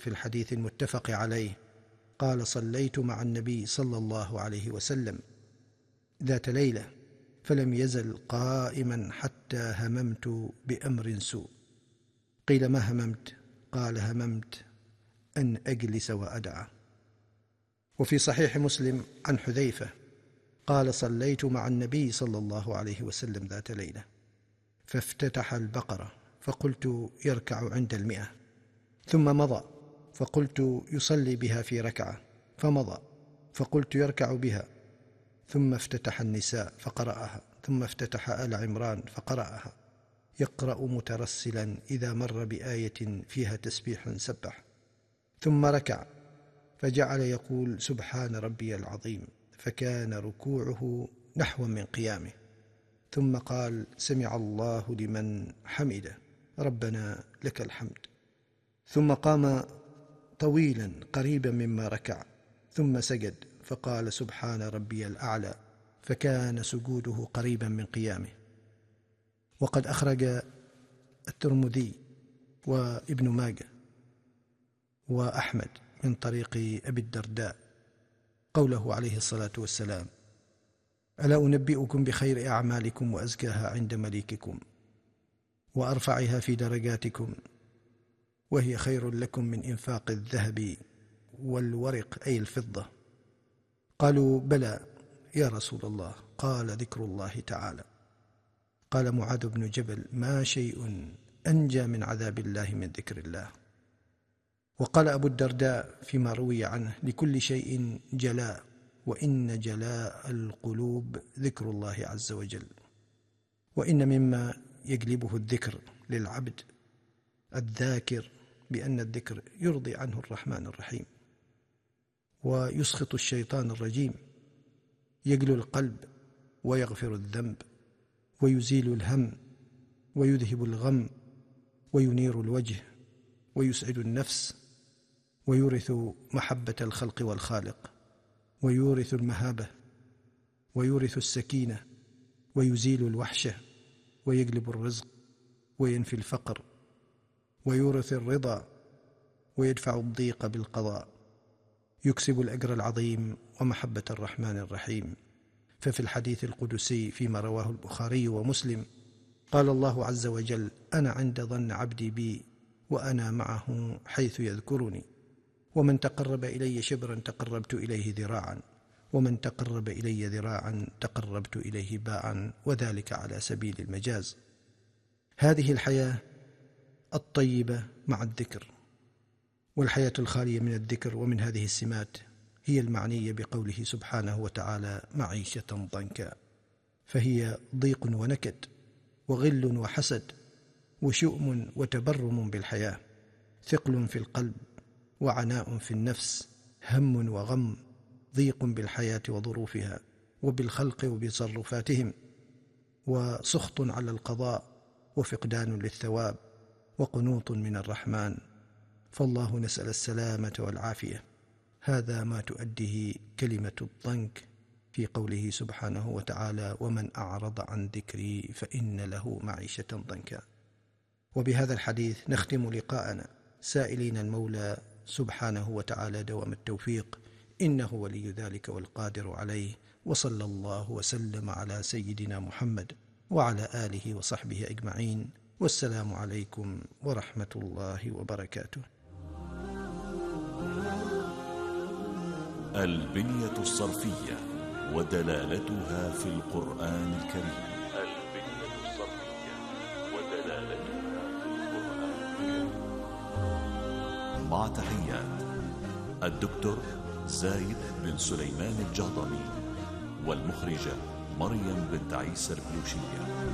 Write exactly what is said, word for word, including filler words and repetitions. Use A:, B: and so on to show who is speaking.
A: في الحديث المتفق عليه قال: صليت مع النبي صلى الله عليه وسلم ذات ليلة فلم يزل قائما حتى هممت بأمر سوء. قيل: ما هممت؟ قال: هممت أن أجلس وأدعى. وفي صحيح مسلم عن حذيفة قال: صليت مع النبي صلى الله عليه وسلم ذات ليلة فافتتح البقرة فقلت يركع عند المئة، ثم مضى فقلت يصلي بها في ركعة، فمضى فقلت يركع بها، ثم افتتح النساء فقرأها، ثم افتتح آل عمران فقرأها، يقرأ مترسلا إذا مر بآية فيها تسبيح سبح، ثم ركع فجعل يقول: سبحان ربي العظيم، فكان ركوعه نحو من قيامه، ثم قال: سمع الله لمن حمده، ربنا لك الحمد، ثم قام طويلا قريبا مما ركع، ثم سجد فقال: سبحان ربي الأعلى، فكان سجوده قريبا من قيامه. وقد أخرج الترمذي وابن ماجه وأحمد من طريق أبي الدرداء قوله عليه الصلاة والسلام: ألا أنبئكم بخير أعمالكم وأزكاها عند مليككم وأرفعها في درجاتكم، وهي خير لكم من إنفاق الذهب والورق أي الفضة. قالوا: بلى يا رسول الله. قال: ذكر الله تعالى. قال معاذ بن جبل: ما شيء أنجى من عذاب الله من ذكر الله. وقال أبو الدرداء فيما روي عنه: لكل شيء جلاء، وإن جلاء القلوب ذكر الله عز وجل. وإن مما يجلبه الذكر للعبد الذاكر بأن الذكر يرضي عنه الرحمن الرحيم ويسخط الشيطان الرجيم، يجلو القلب ويغفر الذنب ويزيل الهم ويذهب الغم وينير الوجه ويسعد النفس ويورث محبة الخلق والخالق ويورث المهابة ويورث السكينة ويزيل الوحشة ويجلب الرزق وينفي الفقر ويورث الرضا ويدفع الضيق بالقضاء، يكسب الأجر العظيم ومحبة الرحمن الرحيم. ففي الحديث القدسي فيما رواه البخاري ومسلم قال الله عز وجل: أنا عند ظن عبدي بي وأنا معه حيث يذكرني، ومن تقرب إلي شبرا تقربت إليه ذراعا، ومن تقرب إلي ذراعا تقربت إليه باعا، وذلك على سبيل المجاز. هذه الحياة الطيبة مع الذكر، والحياة الخالية من الذكر ومن هذه السمات هي المعنية بقوله سبحانه وتعالى: معيشة ضنكا، فهي ضيق ونكد وغل وحسد وشؤم وتبرم بالحياة، ثقل في القلب وعناء في النفس، هم وغم، ضيق بالحياة وظروفها وبالخلق وبتصرفاتهم، وسخط على القضاء وفقدان للثواب وقنوط من الرحمن. فالله نسأل السلامة والعافية. هذا ما تؤديه كلمة الضنك في قوله سبحانه وتعالى: ومن أعرض عن ذكري فإن له معيشة ضنكا. وبهذا الحديث نختم لقاءنا سائلين المولى سبحانه وتعالى دوام التوفيق، إنه ولي ذلك والقادر عليه. وصلى الله وسلم على سيدنا محمد وعلى آله وصحبه أجمعين، والسلام عليكم ورحمة الله وبركاته.
B: البنية الصرفية ودلالتها في القرآن الكريم. البنية الصرفية ودلالتها في القرآن الكريم. مع تحيات الدكتور زايد بن سليمان الجهضمي، والمخرجة مريم بنت عيسى البلوشية.